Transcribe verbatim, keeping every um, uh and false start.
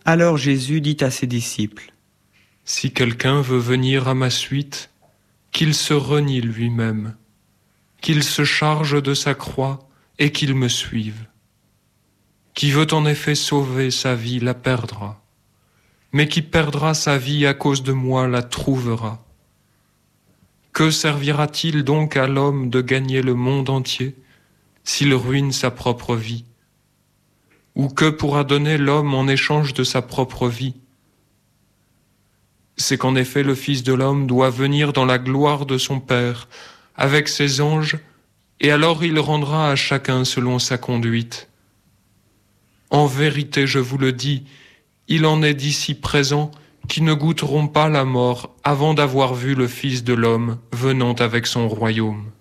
Alors Jésus dit à ses disciples, « Si quelqu'un veut venir à ma suite, qu'il se renie lui-même, qu'il se charge de sa croix et qu'il me suive. Qui veut en effet sauver sa vie la perdra, mais qui perdra sa vie à cause de moi la trouvera. Que servira-t-il donc à l'homme de gagner le monde entier s'il ruine sa propre vie? Ou que pourra donner l'homme en échange de sa propre vie? C'est qu'en effet le Fils de l'homme doit venir dans la gloire de son Père, avec ses anges, et alors il rendra à chacun selon sa conduite. En vérité, je vous le dis, il en est d'ici présents qui ne goûteront pas la mort avant d'avoir vu le Fils de l'homme venant avec son royaume.